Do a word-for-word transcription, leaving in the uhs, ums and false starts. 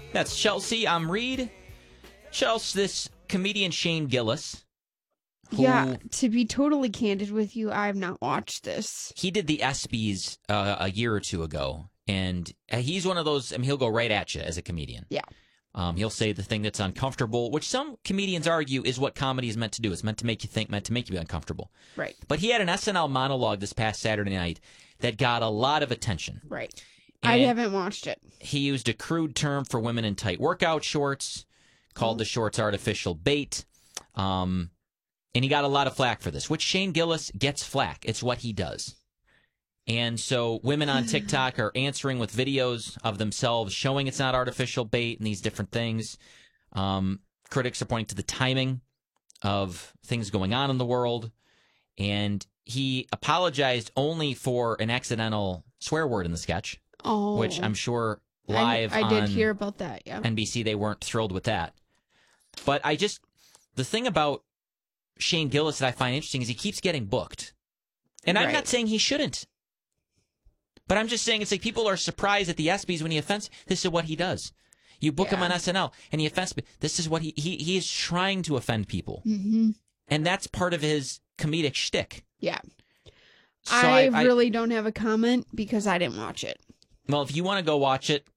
That's Chelsea. I'm Reed. Chelsea, this comedian Shane Gillis. Who, yeah, to be totally candid with you, I have not watched this. He did the ESPYs uh, a year or two ago, and he's one of those, I mean, he'll go right at you as a comedian. Yeah. Um, he'll say the thing that's uncomfortable, which some comedians argue is what comedy is meant to do. It's meant to make you think, meant to make you uncomfortable. Right. But he had an S N L monologue this past Saturday night that got a lot of attention. Right. And I haven't watched it. He used a crude term for women in tight workout shorts, called oh. the shorts artificial bait. Um... And he got a lot of flack for this, which Shane Gillis gets flack. It's what he does. And so women on TikTok are answering with videos of themselves showing it's not artificial bait and these different things. Um, critics are pointing to the timing of things going on in the world. And he apologized only for an accidental swear word in the sketch, oh. which I'm sure live I, I did on hear about that, yeah. N B C, they weren't thrilled with that. But I just, the thing about Shane Gillis that I find interesting is he keeps getting booked. And right. I'm not saying he shouldn't. But I'm just saying it's like people are surprised at the ESPYs when he offends. This is what he does. You book yeah. him on S N L and he offends. This is what he, he, he is trying to offend people. Mm-hmm. And that's part of his comedic shtick. Yeah. So I, I really I, don't have a comment because I didn't watch it. Well, if you want to go watch it,